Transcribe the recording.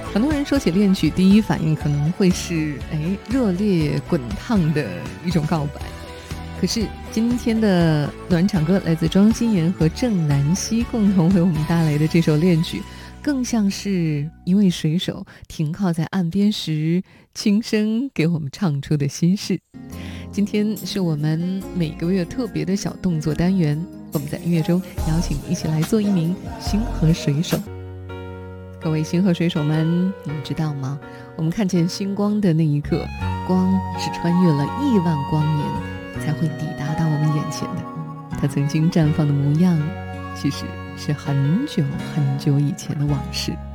很多人说起恋曲，第一反应可能会是热烈滚烫的一种告白。可是今天的暖场歌来自庄心妍和郑南曦共同为我们带来的这首恋曲，更像是一位水手停靠在岸边时轻声给我们唱出的心事。今天是我们每个月特别的小动作单元，我们在音乐中邀请一起来做一名星河水手。各位星河水手们，你们知道吗？我们看见星光的那一刻，光是穿越了亿万光年才会抵达到我们眼前的。它曾经绽放的模样，其实是很久很久以前的往事。